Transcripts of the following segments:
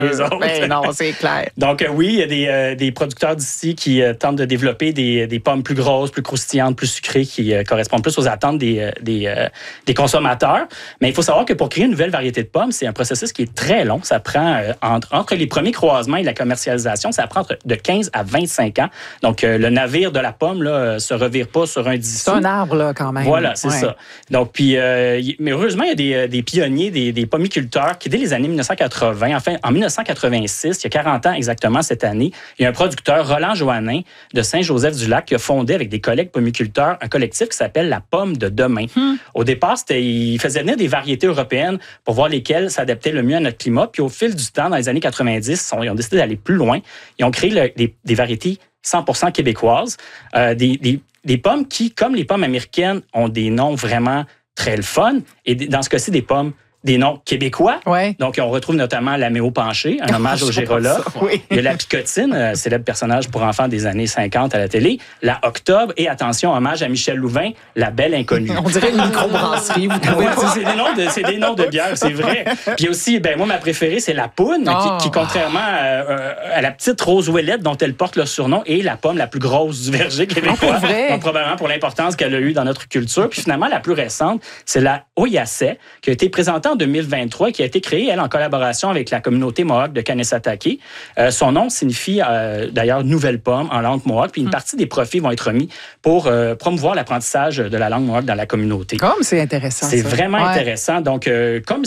les autres. Ben non, c'est clair. Donc oui, il y a des producteurs d'ici qui tentent de développer des pommes plus grosses, plus croustillantes, plus sucrées, qui correspondent plus aux attentes des consommateurs. Mais il faut savoir que pour créer une nouvelle variété de pommes, c'est un processus qui est très long. Ça prend, entre les premiers croisements et la commercialisation, ça prend de 15 à 25 ans. Donc le navire de la pomme là, se revire pas sur un dissous. C'est un arbre, là, quand même. Voilà, c'est ça. Donc, puis, mais heureusement, il y a des pionniers, des pommiculteurs qui, dès les années 1980, enfin, en 1986, il y a 40 ans exactement cette année, il y a un producteur, Roland Joannin, de Saint-Joseph-du-Lac, qui a fondé avec des collègues pommiculteurs un collectif qui s'appelle La Pomme de demain. Au départ, il faisait venir des variétés européennes pour voir lesquelles s'adaptaient le mieux à notre climat. Puis au fil du temps, dans les années 90, ils ont décidé d'aller plus loin. Ils ont créé des variétés 100% québécoises, des pommes qui, comme les pommes américaines, ont des noms vraiment très le fun. Et dans ce cas-ci, des noms québécois. Ouais. Donc, on retrouve notamment la Méo Penché, un hommage au Gérola. Oui. Il y a la Picotine, célèbre personnage pour enfants des années 50 à la télé. La Octobre et, attention, hommage à Michel Louvain, la Belle Inconnue. On dirait une microbrasserie. Vous trouvez pas? C'est des noms de bières, c'est vrai. Puis aussi, moi, ma préférée, c'est la Poune, qui contrairement à la petite Rose Ouellette dont elle porte le surnom, est la pomme la plus grosse du verger québécois. Donc, probablement pour l'importance qu'elle a eue dans notre culture. Puis finalement, la plus récente, c'est la Oyasset, qui a été présentée en 2023, qui a été créée, elle, en collaboration avec la communauté Mohawk de Kanesatake. Son nom signifie d'ailleurs nouvelle pomme en langue Mohawk. Puis une partie des profits vont être remis pour promouvoir l'apprentissage de la langue Mohawk dans la communauté. Comme c'est intéressant. C'est vraiment intéressant. Donc, comme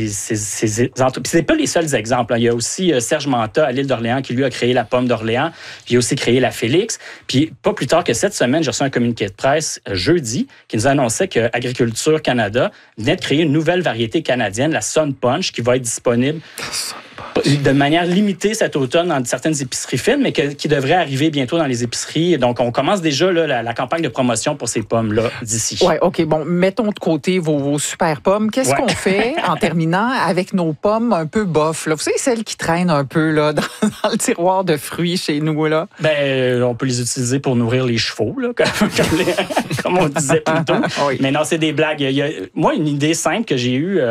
c'est pas les seuls exemples. Il y a aussi Serge Manta à l'île d'Orléans qui, lui, a créé la pomme d'Orléans. Puis il a aussi créé la Félix. Puis pas plus tard que cette semaine, j'ai reçu un communiqué de presse jeudi qui nous annonçait que Agriculture Canada venait de créer une nouvelle variété canadienne, la Sun Punch, qui va être disponible de manière limitée cet automne dans certaines épiceries fines, mais qui devrait arriver bientôt dans les épiceries. Donc, on commence déjà là, la campagne de promotion pour ces pommes-là d'ici. Oui, OK. Bon, mettons de côté vos super pommes. Qu'est-ce qu'on fait, en terminant, avec nos pommes un peu bof? Là? Vous savez, celles qui traînent un peu là, dans le tiroir de fruits chez nous. Là. On peut les utiliser pour nourrir les chevaux, là, comme on disait plus tôt. Oui. Mais non, c'est des blagues. Il y a, moi, une idée simple que j'ai eue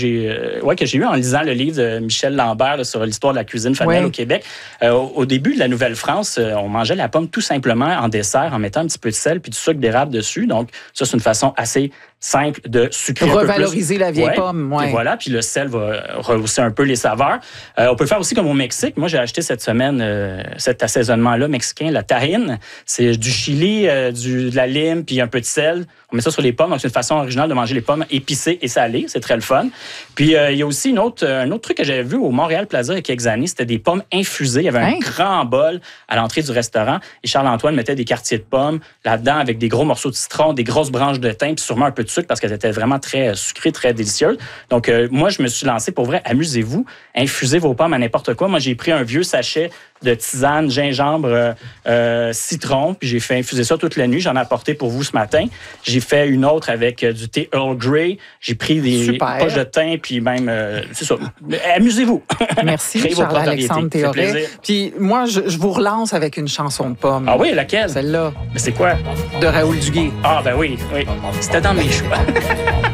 en lisant le livre de Michel Lambert là, sur l'histoire de la cuisine familiale au Québec. Au début de la Nouvelle-France, on mangeait la pomme tout simplement en dessert, en mettant un petit peu de sel puis du sucre d'érable dessus. Donc, ça, c'est une façon assez simple de sucrer revaloriser la vieille pomme. Et voilà, puis le sel va rehausser un peu les saveurs. On peut faire aussi comme au Mexique. Moi, j'ai acheté cette semaine cet assaisonnement-là mexicain, la tahine. C'est du chili, de la lime, puis un peu de sel. On met ça sur les pommes. Donc, c'est une façon originale de manger les pommes épicées et salées. C'est très le fun. Puis, il y a aussi un autre truc que j'avais vu au Montréal Plaza il y a quelques années. C'était des pommes infusées. Il y avait un grand bol à l'entrée du restaurant. Et Charles-Antoine mettait des quartiers de pommes là-dedans avec des gros morceaux de citron, des grosses branches de thym, puis sûrement un peu de sucre parce qu'elles étaient vraiment très sucrées, très délicieuses. Donc, moi, je me suis lancé pour vrai. Amusez-vous. Infusez vos pommes à n'importe quoi. Moi, j'ai pris un vieux sachet de tisane, gingembre, citron, puis j'ai fait infuser ça toute la nuit. J'en ai apporté pour vous ce matin. J'ai fait une autre avec du thé Earl Grey. J'ai pris des poches de thym, puis même, c'est ça. Amusez-vous. Merci, Charles-Alexandre Théoret. Puis moi, je vous relance avec une chanson de pomme. Ah oui, laquelle? Celle-là. Mais c'est quoi? De Raoul Duguay. Ah ben oui. C'était dans mes choix.